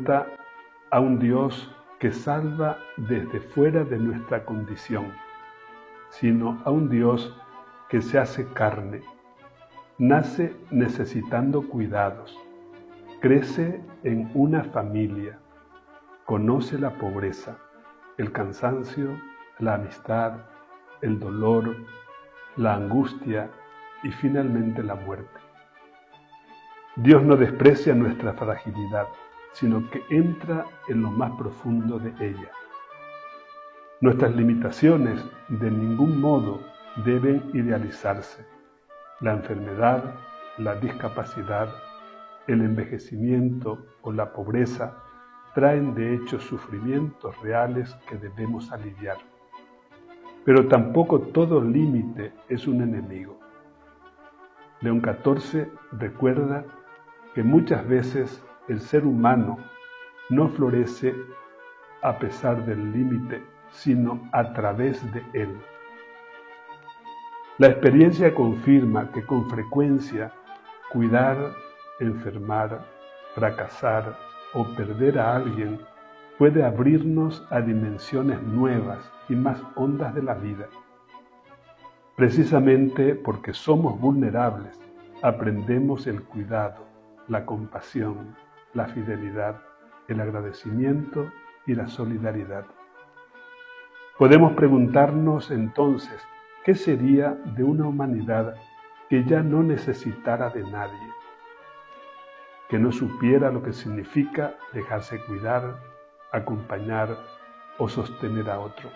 representa a un Dios que salva desde fuera de nuestra condición, sino a un Dios que se hace carne, nace necesitando cuidados, crece en una familia, conoce la pobreza, el cansancio, la amistad, el dolor, la angustia y finalmente la muerte. Dios no desprecia nuestra fragilidad, sino que entra en lo más profundo de ella. Nuestras limitaciones de ningún modo deben idealizarse. La enfermedad, la discapacidad, el envejecimiento o la pobreza traen de hecho sufrimientos reales que debemos aliviar. Pero tampoco todo límite es un enemigo. León XIV recuerda que muchas veces el ser humano no florece a pesar del límite, sino a través de él. La experiencia confirma que con frecuencia cuidar, enfermar, fracasar o perder a alguien puede abrirnos a dimensiones nuevas y más hondas de la vida. Precisamente porque somos vulnerables, aprendemos el cuidado, la compasión, la fidelidad, el agradecimiento y la solidaridad. Podemos preguntarnos entonces, ¿qué sería de una humanidad que ya no necesitara de nadie? Que no supiera lo que significa dejarse cuidar, acompañar o sostener a otro.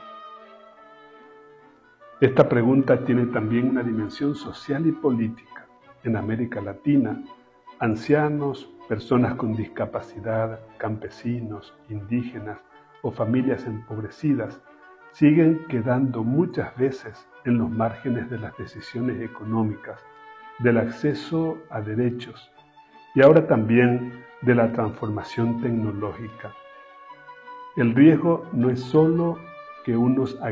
Esta pregunta tiene también una dimensión social y política. En América Latina, ancianos, personas con discapacidad, campesinos, indígenas o familias empobrecidas siguen quedando muchas veces en los márgenes de las decisiones económicas, del acceso a derechos y ahora también de la transformación tecnológica. El riesgo no es solo que unos